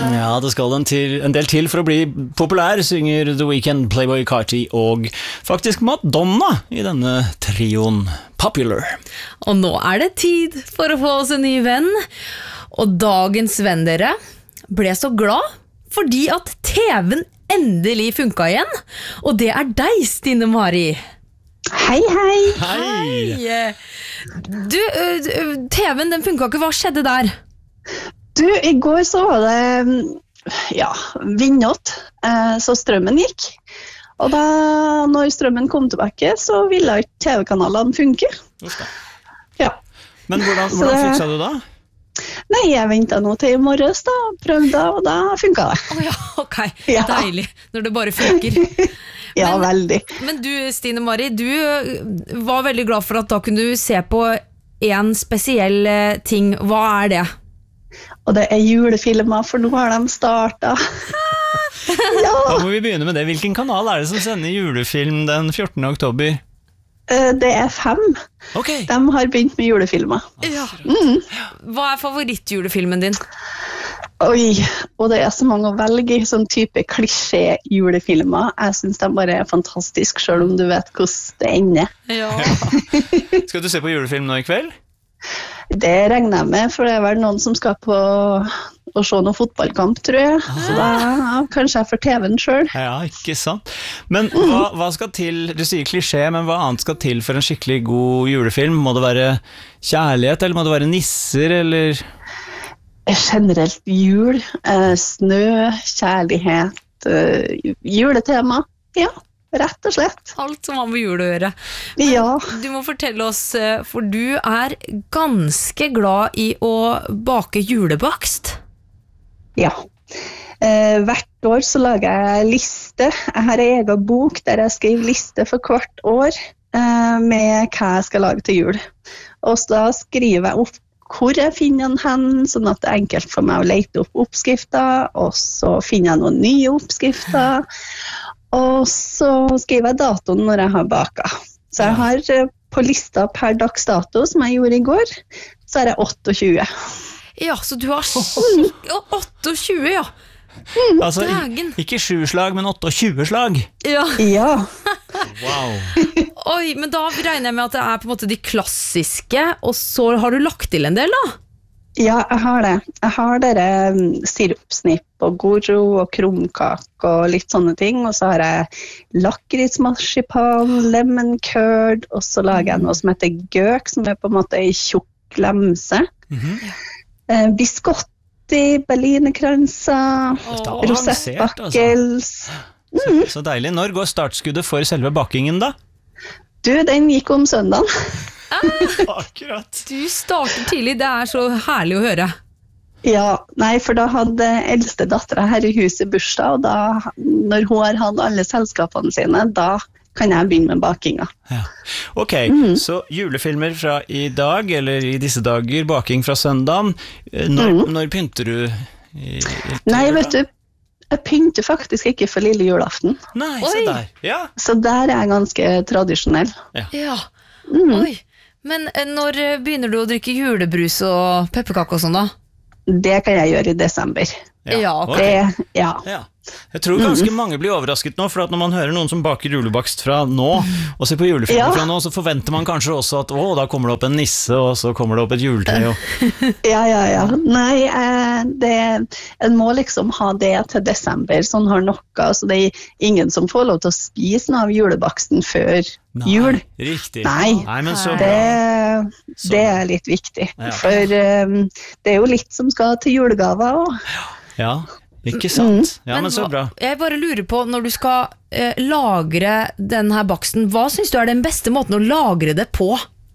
Ja, det skal en del til for å bli populær, synger The Weeknd, Playboy Carti og faktisk Madonna i denne trioen Popular. Og nå det tid for å få oss en ny venn. Og dagens venn dere ble så glad fordi at TV-en endelig funka igjen. Og det deg, Stine Mari. Hei, hei. Hei! Du, TV-en den funka ikke, hva skjedde der? Du, i går så var det vindått, så strømmen gikk. Og da, når strømmen kom tilbake, så ville ikke TV-kanalene funke. Ja. Men hvordan fiksa du da? Nei, jeg ventet nå til i morges da, prøvde, og da funket det. Ja, ok, deilig, når det bare funker. Ja, veldig. Men du, Stine Mari, du var veldig glad for at da kunne du se på en spesiell ting. Hva det? Og det julefilmer, for nå har de startet. Ja. Da må vi begynne med det. Hvilken kanal det som sender julefilm den 14. oktober? Det 5. Okay. De har begynt med julefilmer. Ja. Hva favorittjulefilmen din? Oi, og det så mange å velge i, sånn type klisjé-julefilmer. Jeg synes de bare fantastisk, selv om du vet hvordan det ender. Ja. Skal du se på julefilm nå i kveld? Det regner jeg med, for det vel noen som skal på å se noen fotballkamp, tror jeg. Så da kanskje jeg får TV-en selv. Ja, ikke sant. Men hva skal til, du sier klisjé, men hva annet skal til for en skikkelig god julefilm? Må det være kjærlighet, eller må det være nisser, eller... Generelt jul, snø, kjærlighet, juletema, ja, rett og slett. Alt som har med jul å gjøre. Men ja. Du må fortelle oss, for du ganske glad i å bake julebakst. Ja. Hvert år så lager jeg liste. Jeg har en egen bok der jeg skriver liste for hvert år med hva jeg skal lage til jul. Og så da skriver jeg opp hvor jeg finner den hen, sånn at det enkelt for meg å lete opp oppskrifter, og så finner jeg noen nye oppskrifter, og så skriver jeg datoen når jeg har baket. Så jeg har på lista per dags dato, som jeg gjorde i går, så jeg 28. Ja, så du har 28, ja. Altså, ikke 7 slag, men 28 slag. Ja. Wow. Oi, men da regner jeg med at det på en måte de klassiske, og så har du lagt til en del da? Ja, jeg har det. Jeg har dere sirupsnipp og goro og krumkak og litt sånne ting, og så har jeg lakrismarsipan, lemon curd, og så lager jeg noe som heter gøk, som på en måte en tjukk lemse. Biskotti, berlinerkranser, rosettbakkels. Så deilig. Når går startskuddet for selve bakingen da? Du, den gikk om søndagen. Akkurat. Du starter tidlig, det så herlig å høre. Ja, nei, for da hadde eldste datteren her i huset bursdag, og da, når hun har hatt alle selskapene sine, da kan jeg begynne med bakinga. Ja. Ok, så julefilmer fra i dag, eller i disse dager, baking fra søndagen. Når pynter du? Nei, vet du, jeg pynter faktisk ikke for lille julaften. Nei, se der. Ja. Så der jeg ganske tradisjonell. Ja. Oi. Men når begynner du å drikke julebrus og pepperkake og sånn da? Det kan jeg gjøre i desember. Ja, ok. Ja. Jeg tror ganske mange blir overrasket nå, for at når man hører noen som baker julebakst fra nå, og ser på julefilmer fra nå, så forventer man kanskje også at da kommer det opp en nisse, og så kommer det opp et juletre. Ja. Nei, en må liksom ha det til desember, sånn har noe, så det ingen som får lov til å spise noe av julebaksten før jul. Riktig. Nei, men så det litt viktig, for det jo litt som skal til julegaver også. Ja, ikke sant? Ja, men så bra. Jeg bare lurer på, når du skal lagre denne baksten, hva synes du den beste måten å lagre det på?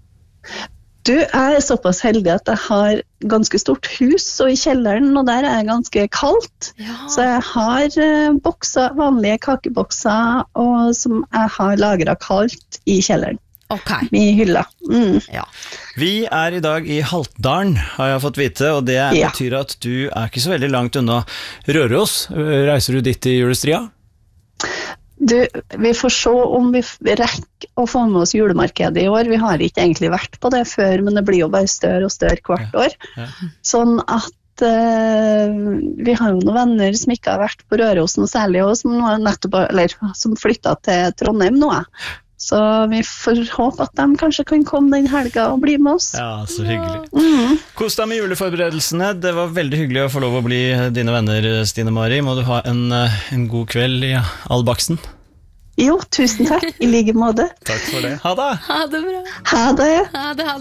Du, jeg såpass heldig at jeg har ganske stort hus, og i kjelleren, og der jeg ganske kaldt. Ja. Så jeg har bokser, vanlige kakebokser, og som jeg har lagret kaldt i kjelleren. Okay. I hylla. Ja. Vi i dag i Haltdalen, har jeg fått vite, og det betyr at du ikke så veldig langt unna Røros. Reiser du dit i julestria? Du, vi får se om vi rekker å få med oss julemarkedet i år. Vi har ikke egentlig vært på det før, men det blir jo bare større og større hvert år. Sånn at vi har jo noen venner som ikke har vært på Røros noe særlig, og som, som flyttet til Trondheim nå. Så vi får håpe at de kanskje kan komme den helga og bli med oss. Ja, så hyggelig. Kos deg med juleforberedelsene. Det var veldig hyggelig å få lov å bli dine venner, Stine Mari. Må du ha en god kveld i all baksten. Jo, tusen takk. I like måte. Takk for det. Ha det! Ha det bra. Ha det. Ha det.